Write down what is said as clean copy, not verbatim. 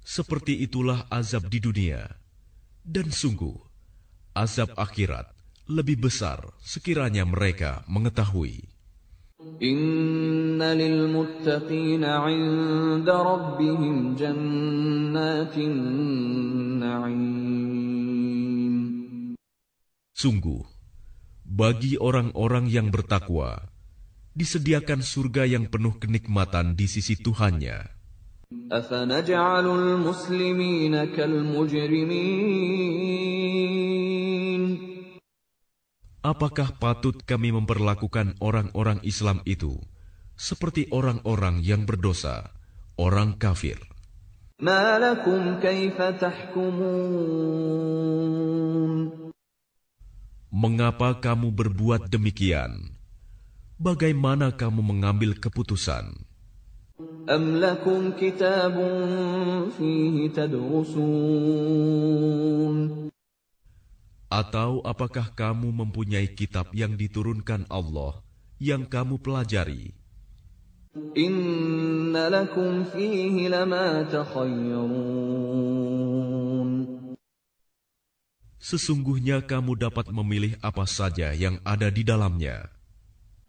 Seperti itulah azab di dunia. Dan sungguh, azab akhirat lebih besar sekiranya mereka mengetahui. Inna lil muttaqina 'inda rabbihim jannatin na'im. Sungguh, bagi orang-orang yang bertakwa, disediakan surga yang penuh kenikmatan di sisi Tuhannya. Afanaj'alul muslimina kal mujrimin. Apakah patut kami memperlakukan orang-orang Islam itu seperti orang-orang yang berdosa, orang kafir? Ma lakum kaifa tahkumun. Mengapa kamu berbuat demikian? Bagaimana kamu mengambil keputusan? Am lakum kitabun fihi tadrusun. Atau apakah kamu mempunyai kitab yang diturunkan Allah yang kamu pelajari? Inna lakum fihi lama takhayyarun. Sesungguhnya kamu dapat memilih apa saja yang ada di dalamnya.